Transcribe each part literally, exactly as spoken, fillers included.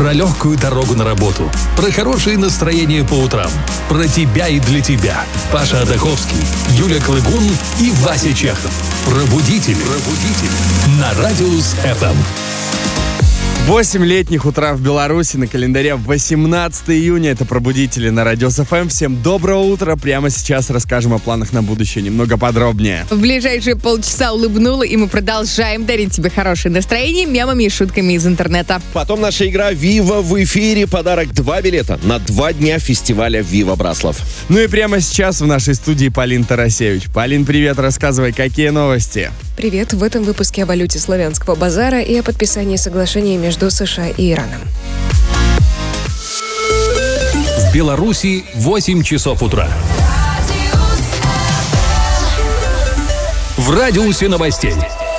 Про легкую дорогу на работу, про хорошее настроение по утрам, про тебя и для тебя. Паша Адаховский, Юля Клыгун и Вася Чехов. Пробудители. Пробудители. На Радиус эф эм. Восемь летних утра в Беларуси, на календаре восемнадцатое июня. Это «Пробудители» на Радиус эф эм. Всем доброго утра. Прямо сейчас расскажем о планах на будущее немного подробнее. В ближайшие полчаса улыбнула, и мы продолжаем дарить тебе хорошее настроение мемами и шутками из интернета. Потом наша игра «Вива» в эфире. Подарок два билета на два дня фестиваля «Вива Браслав». Ну и прямо сейчас в нашей студии Полин Тарасевич. Полин, привет, рассказывай, какие новости? Привет, в этом выпуске о валюте славянского базара и о подписании соглашения между США и Ираном. В Беларуси восемь часов утра. В радиусе новостей.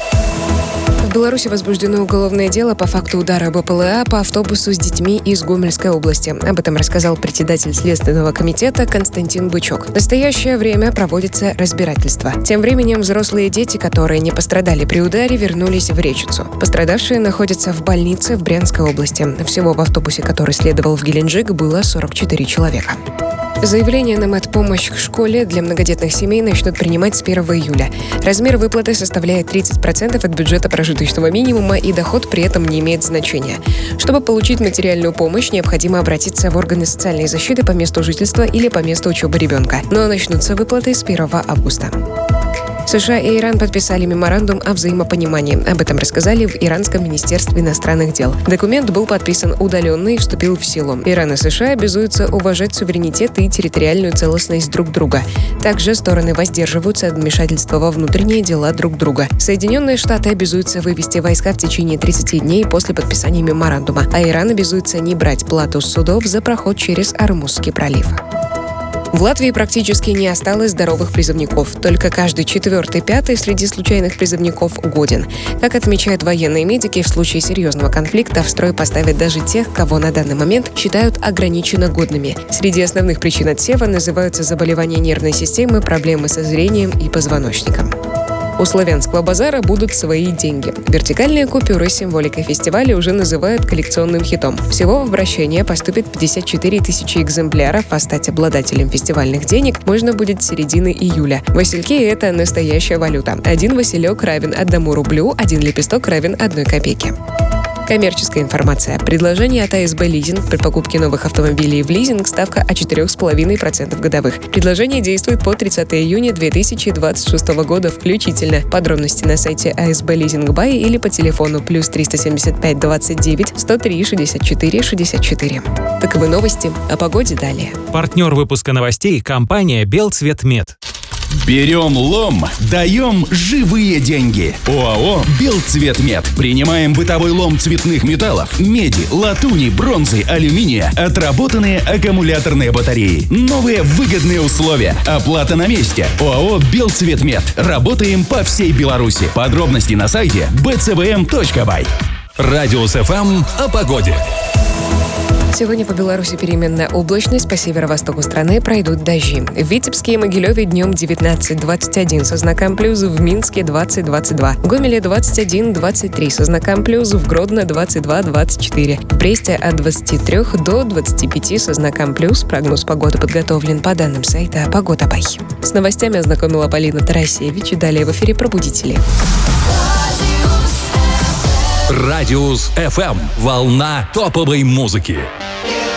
В Беларуси возбуждено уголовное дело по факту удара БПЛА по автобусу с детьми из Гомельской области. Об этом рассказал председатель Следственного комитета Константин Бычок. В настоящее время проводится разбирательство. Тем временем взрослые дети, которые не пострадали при ударе, вернулись в Речицу. Пострадавшие находятся в больнице в Брянской области. Всего в автобусе, который следовал в Геленджик, было сорок четыре человека. Заявление на мат-помощь к школе для многодетных семей начнут принимать с первого июля. Размер выплаты составляет тридцать процентов от бюджета прожиточного минимума, и доход при этом не имеет значения. Чтобы получить материальную помощь, необходимо обратиться в органы социальной защиты по месту жительства или по месту учебы ребенка. Но начнутся выплаты с первого августа. США и Иран подписали меморандум о взаимопонимании. Об этом рассказали в Иранском министерстве иностранных дел. Документ был подписан удаленно и вступил в силу. Иран и США обязуются уважать суверенитет и территориальную целостность друг друга. Также стороны воздерживаются от вмешательства во внутренние дела друг друга. Соединенные Штаты обязуются вывести войска в течение тридцати дней после подписания меморандума, а Иран обязуется не брать плату с судов за проход через Ормузский пролив. В Латвии практически не осталось здоровых призывников. Только каждый четвертый-пятый среди случайных призывников годен. Как отмечают военные медики, в случае серьезного конфликта в строй поставят даже тех, кого на данный момент считают ограниченно годными. Среди основных причин отсева называются заболевания нервной системы, проблемы со зрением и позвоночником. У славянского базара будут свои деньги. Вертикальные купюры с символикой фестиваля уже называют коллекционным хитом. Всего в обращение поступит пятьдесят четыре тысячи экземпляров, а стать обладателем фестивальных денег можно будет с середины июля. Васильки – это настоящая валюта. Один василек равен одному рублю, один лепесток равен одной копейке. Коммерческая информация. Предложение от АСБ Лизинг при покупке новых автомобилей в лизинг ставка от четыре с половиной процента годовых. Предложение действует по тридцатого июня две тысячи двадцать шестого года включительно. Подробности на сайте АСБ Лизинг Бай или по телефону плюс триста семьдесят пять двадцать девять сто три шестьдесят четыре шестьдесят четыре. Таковы новости. О погоде далее. Партнер выпуска новостей – компания «Белцветмет». Берем лом, даем живые деньги. ОАО «Белцветмет». Принимаем бытовой лом цветных металлов, меди, латуни, бронзы, алюминия, отработанные аккумуляторные батареи. Новые выгодные условия. Оплата на месте. ОАО «Белцветмет». Работаем по всей Беларуси. Подробности на сайте би цэ вэ эм точка бай. Радиус эф эм о погоде. Сегодня по Беларуси переменная облачность, по северо-востоку страны пройдут дожди. В Витебске и Могилеве днем девятнадцать двадцать один со знаком плюс, в Минске двадцать двадцать два, в Гомеле двадцать один двадцать три со знаком плюс, в Гродно двадцать два двадцать четыре, в Бресте от двадцати трёх до двадцати пяти со знаком плюс. Прогноз погоды подготовлен по данным сайта Погода Бай. С новостями ознакомила Полина Тарасевич. Далее в эфире «Пробудители». Радиус эф эм. Волна топовой музыки.